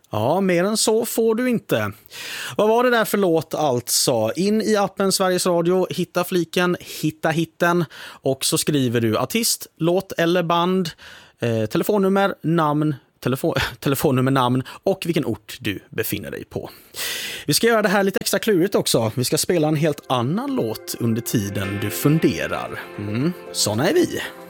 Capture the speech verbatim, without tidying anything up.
Ja, mer än så får du inte. Vad var det där för låt alltså? In i appen Sveriges Radio, hitta fliken, hitta hitten och så skriver du artist, låt eller band, eh, telefonnummer, namn, telefon, telefonnummer, namn och vilken ort du befinner dig på. Vi ska göra det här lite extra klurigt också. Vi ska spela en helt annan låt under tiden du funderar. Mm, såna är vi.